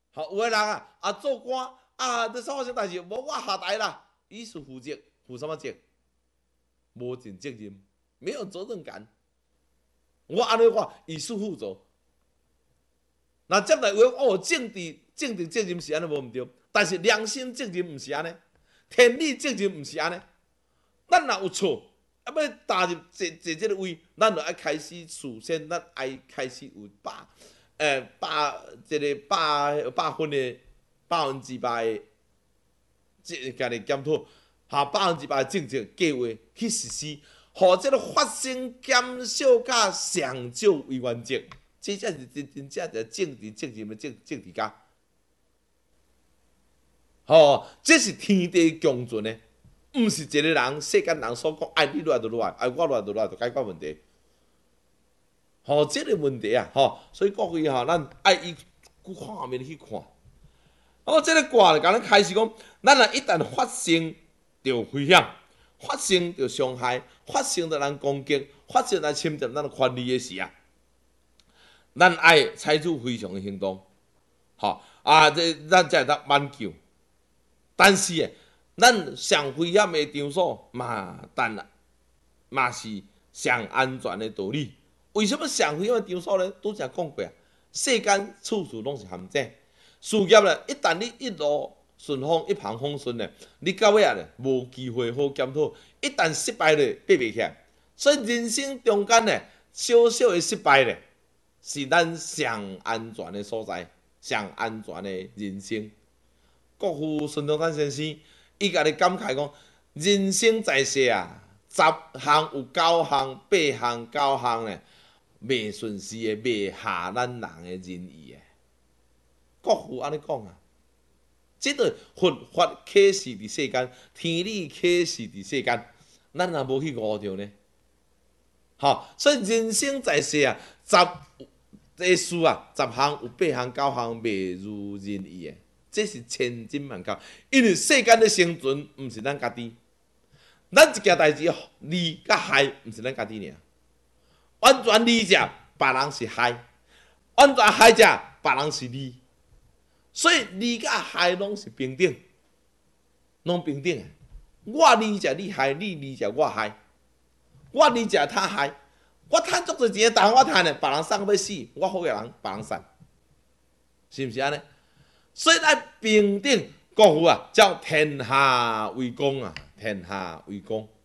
好，有的人做官这啥发生代志，无我下台啦，以事负责，负什么责？无尽责任，没有责任感。我安尼话，以事负责。那接来话，政治责任是安尼无毋对，但是良心责任毋是安尼，天理责任毋是安尼。咱若有错，要踏入坐这个位，咱就要开始事先，咱爱开始有100分的100%的，家己检讨，100%的政策计划去实施，互这个发生减少甲上少为原则。这才是真正的政治责任的政治家。这是天地共存的，毋是一个人世间人所讲，你落来就落来，我落来就落来，就解决问题。这个问题所以各位咱爱以看面去看。这个卦就甲咱开始讲，咱一旦发生着危险，发生着伤害，发生着人攻击，发生来侵占咱的权利的时咱爱采取非常的行动，咱才会当挽救。但是咱上危险的场所嘛是上安全的道理。为什么上危险的场所呢？拄则讲过世间处处拢是陷阱。事业咧，一旦你一路顺风，一帆风顺咧，你到尾咧无机会好检讨。一旦失败咧，爬袂起来。所以人生中间咧，小小的失败咧，是咱上安全的所在，上安全的人生。国父孙中山先生，伊家己感慨讲：人生在世10项有9项、8项、9项咧，袂顺时的，袂下咱人的仁义的。国父安尼讲这个佛法启示伫世间，天理启示伫世间，咱若无去悟着呢？所以人生在世这事10项有8项、9项袂如人意的，这是千真万确。因为世间的生存毋是咱家己，咱一件代志利甲害毋是咱家己尔，完全利者别人是害，完全害者别人是利。所以利甲害拢是平等，拢平等的。我利者你害，你利者我害，我利者他害。我赚足多钱，但我赚的，别人送要死，我好个人，别人送，是毋是安尼？所以咱平等，国父叫天下为公天下为公。